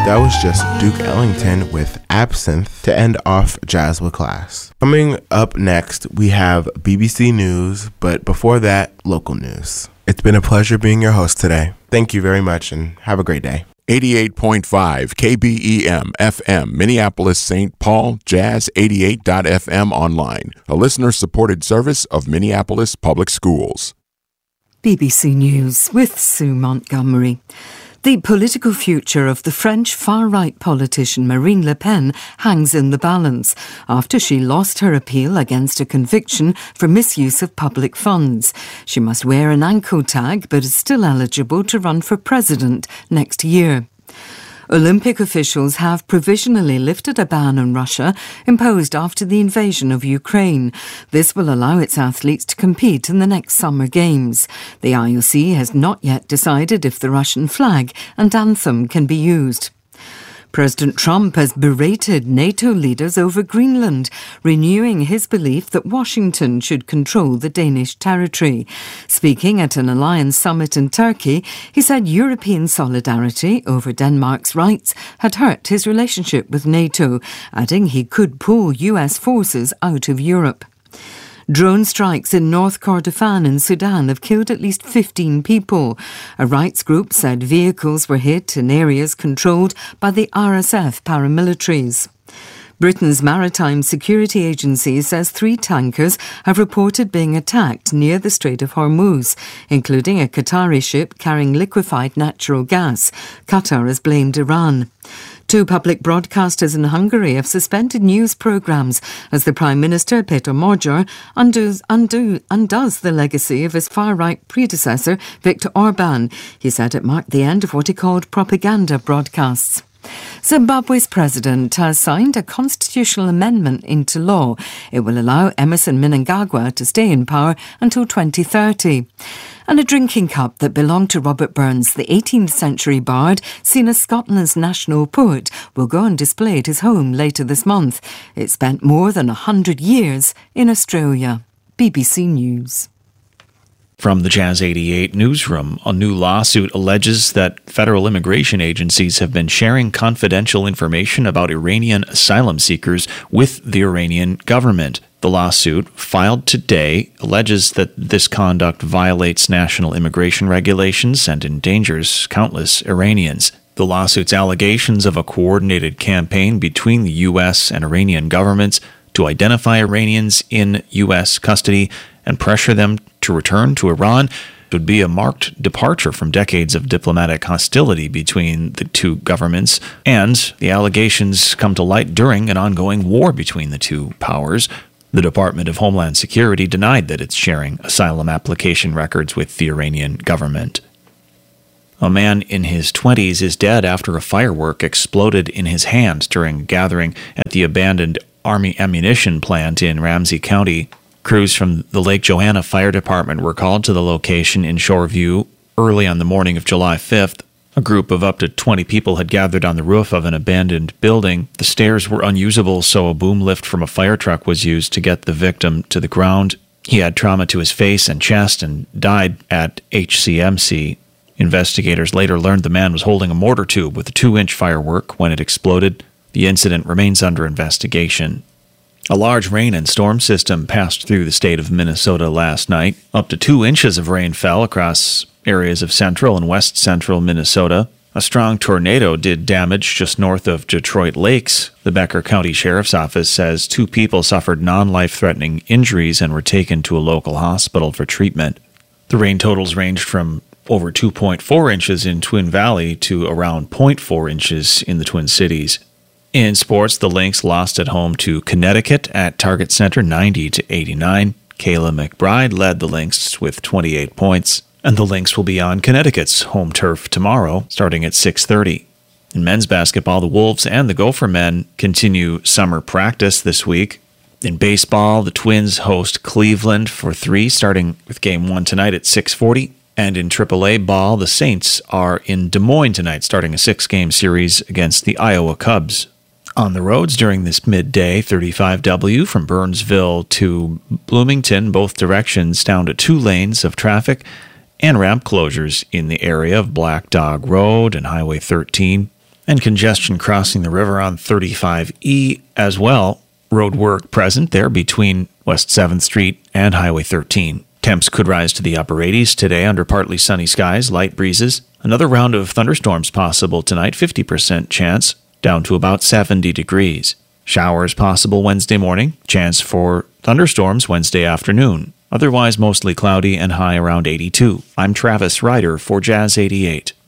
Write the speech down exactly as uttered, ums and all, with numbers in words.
That was just Duke Ellington with Absinthe to end off Jazz with Class. Coming up next, we have B B C News, but before that, local news. It's been a pleasure being your host today. Thank you very much and have a great day. eighty-eight point five K B E M F M, Minneapolis, Saint Paul, Jazz eighty-eight dot F M online, a listener-supported service of Minneapolis Public Schools. B B C News with Sue Montgomery. The political future of the French far-right politician Marine Le Pen hangs in the balance after she lost her appeal against a conviction for misuse of public funds. She must wear an ankle tag but is still eligible to run for president next year. Olympic officials have provisionally lifted a ban on Russia imposed after the invasion of Ukraine. This will allow its athletes to compete in the next Summer Games. The I O C has not yet decided if the Russian flag and anthem can be used. President Trump has berated NATO leaders over Greenland, renewing his belief that Washington should control the Danish territory. Speaking at an alliance summit in Turkey, he said European solidarity over Denmark's rights had hurt his relationship with NATO, adding he could pull U S forces out of Europe. Drone strikes in North Kordofan in Sudan have killed at least fifteen people. A rights group said vehicles were hit in areas controlled by the R S F paramilitaries. Britain's Maritime Security Agency says three tankers have reported being attacked near the Strait of Hormuz, including a Qatari ship carrying liquefied natural gas. Qatar has blamed Iran. Two public broadcasters in Hungary have suspended news programmes as the Prime Minister, Peter Magyar, undoes, undo, undoes the legacy of his far-right predecessor, Viktor Orban. He said it marked the end of what he called propaganda broadcasts. Zimbabwe's president has signed a constitutional amendment into law. It will allow Emmerson Mnangagwa to stay in power until twenty thirty. And a drinking cup that belonged to Robert Burns, the eighteenth century bard, seen as Scotland's national poet, will go on display at his home later this month. It spent more than one hundred years in Australia. B B C News. From the Jazz eighty-eight newsroom, a new lawsuit alleges that federal immigration agencies have been sharing confidential information about Iranian asylum seekers with the Iranian government. The lawsuit, filed today, alleges that this conduct violates national immigration regulations and endangers countless Iranians. The lawsuit's allegations of a coordinated campaign between the U S and Iranian governments to identify Iranians in U S custody and pressure them to return to Iran would be a marked departure from decades of diplomatic hostility between the two governments, and the allegations come to light during an ongoing war between the two powers. The Department of Homeland Security denied that it's sharing asylum application records with the Iranian government. A man in his twenties is dead after a firework exploded in his hand during a gathering at the abandoned Army ammunition plant in Ramsey County. Crews from the Lake Johanna Fire Department were called to the location in Shoreview early on the morning of July fifth. A group of up to twenty people had gathered on the roof of an abandoned building. The stairs were unusable, so a boom lift from a fire truck was used to get the victim to the ground. He had trauma to his face and chest and died at H C M C. Investigators later learned the man was holding a mortar tube with a two-inch firework when it exploded. The incident remains under investigation. A large rain and storm system passed through the state of Minnesota last night. Up to two inches of rain fell across areas of central and west central Minnesota. A strong tornado did damage just north of Detroit Lakes. The Becker County Sheriff's Office says two people suffered non-life-threatening injuries and were taken to a local hospital for treatment. The rain totals ranged from over two point four inches in Twin Valley to around zero point four inches in the Twin Cities. In sports, the Lynx lost at home to Connecticut at Target Center ninety to eighty-nine. Kayla McBride led the Lynx with twenty-eight points, and the Lynx will be on Connecticut's home turf tomorrow, starting at six thirty. In men's basketball, the Wolves and the Gopher men continue summer practice this week. In baseball, the Twins host Cleveland for three, starting with game one tonight at six forty. And in triple A ball, the Saints are in Des Moines tonight, starting a six-game series against the Iowa Cubs. On the roads during this midday, thirty-five W from Burnsville to Bloomington, both directions down to two lanes of traffic and ramp closures in the area of Black Dog Road and Highway thirteen. And congestion crossing the river on thirty-five E as well. Road work present there between West seventh Street and Highway thirteen. Temps could rise to the upper eighties today under partly sunny skies, light breezes. Another round of thunderstorms possible tonight, fifty percent chance, down to about seventy degrees. Showers possible Wednesday morning, chance for thunderstorms Wednesday afternoon. Otherwise mostly cloudy and high around eighty-two. I'm Travis Ryder for Jazz eighty-eight.